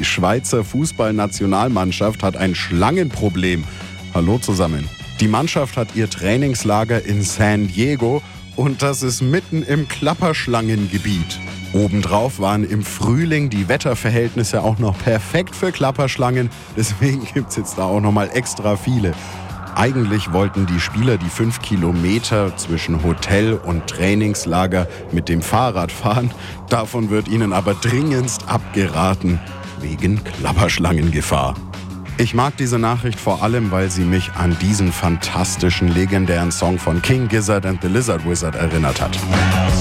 Die Schweizer Fußballnationalmannschaft hat ein Schlangenproblem. Hallo zusammen. Die Mannschaft hat ihr Trainingslager in San Diego und das ist mitten im Klapperschlangengebiet. Obendrauf waren im Frühling die Wetterverhältnisse auch noch perfekt für Klapperschlangen, deswegen gibt's jetzt da auch nochmal extra viele. Eigentlich wollten die Spieler die 5 Kilometer zwischen Hotel und Trainingslager mit dem Fahrrad fahren. Davon wird ihnen aber dringendst abgeraten, wegen Klapperschlangengefahr. Ich mag diese Nachricht vor allem, weil sie mich an diesen fantastischen, legendären Song von King Gizzard and the Lizard Wizard erinnert hat.